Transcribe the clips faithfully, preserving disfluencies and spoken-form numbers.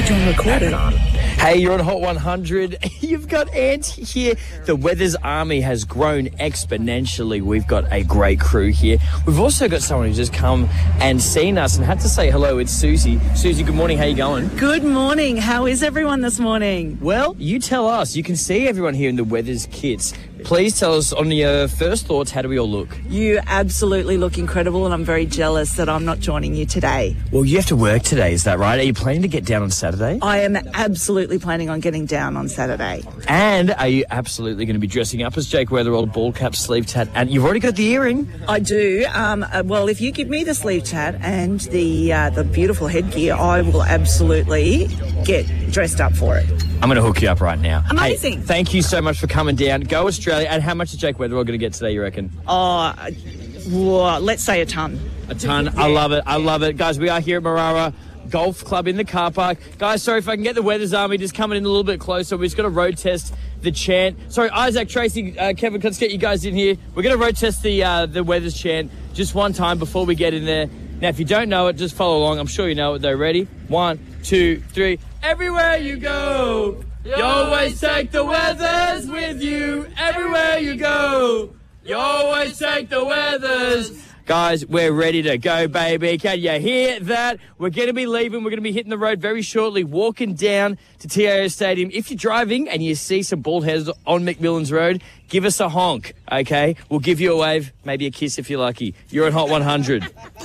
Do you want to record it on? Hey, you're on Hot one hundred. You've got Ant here. The Weathers Army has grown exponentially. We've got a great crew here. We've also got someone who's just come and seen us and had to say hello. It's Susie. Susie, good morning. How you going? Good morning. How is everyone this morning? Well, you tell us. You can see everyone here in the Weathers kits. Please tell us on your first thoughts, how do we all look? You absolutely look incredible, and I'm very jealous that I'm not joining you today. Well, you have to work today, is that right? Are you planning to get down on Saturday? I am absolutely planning on getting down on Saturday. And are you absolutely going to be dressing up as Jake Weatherall, ball cap, sleeve tat, and you've already got the earring? I do. Um, uh, well, if you give me the sleeve tat and the uh, the beautiful headgear, I will absolutely get dressed up for it. I'm going to hook you up right now. Amazing. Hey, thank you so much for coming down. Go Australia. And how much is Jake Weatherall going to get today, you reckon? Oh, uh, well, let's say a ton. A ton. Yeah. I love it. I love it. Guys, we are here at Marara Golf Club in the car park. Guys, sorry if I can get the Weathers Army just coming in a little bit closer. We're just going to road test the chant. Sorry, Isaac, Tracy, uh, Kevin, let's get you guys in here. We're going to road test the, uh, the Weathers chant just one time before we get in there. Now, if you don't know it, just follow along. I'm sure you know it, though. Ready? One, two, three. Everywhere you go, you always take the Weathers with you. Everywhere you go, you always take the Weathers. Guys, we're ready to go, baby. Can you hear that? We're going to be leaving. We're going to be hitting the road very shortly, walking down to T A O Stadium. If you're driving and you see some bald heads on McMillan's Road, give us a honk, okay? We'll give you a wave, maybe a kiss if you're lucky. You're on Hot one hundred.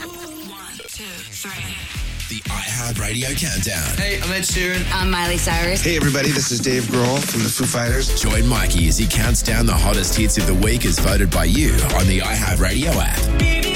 The iHeartRadio Countdown. Hey, I'm Ed Sheeran. I'm Miley Cyrus. Hey, everybody, this is Dave Grohl from the Foo Fighters. Join Mikey as he counts down the hottest hits of the week as voted by you on the iHeartRadio app.